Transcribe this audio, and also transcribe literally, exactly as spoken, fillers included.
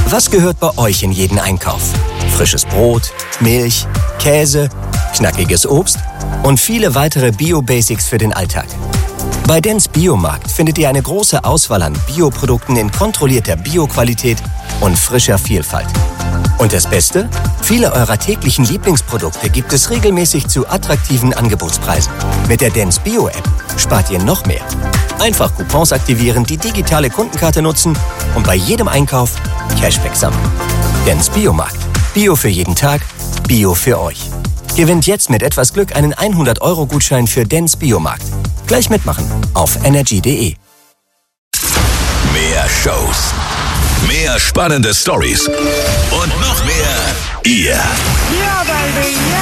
Was gehört bei euch in jeden Einkauf? Frisches Brot, Milch, Käse, knackiges Obst und viele weitere Bio-Basics für den Alltag. Bei Dens Biomarkt findet ihr eine große Auswahl an Bioprodukten in kontrollierter Bioqualität und frischer Vielfalt. Und das Beste? Viele eurer täglichen Lieblingsprodukte gibt es regelmäßig zu attraktiven Angebotspreisen. Mit der Dens Bio-App spart ihr noch mehr. Einfach Coupons aktivieren, die digitale Kundenkarte nutzen und bei jedem Einkauf Cashback sammeln. Dens Biomarkt. Bio für jeden Tag, Bio für euch. Gewinnt jetzt mit etwas Glück einen hundert-Euro-Gutschein für Dens Biomarkt. Gleich mitmachen auf energy punkt de. Mehr Shows, mehr spannende Stories und noch mehr ihr. Ja, baby, ja.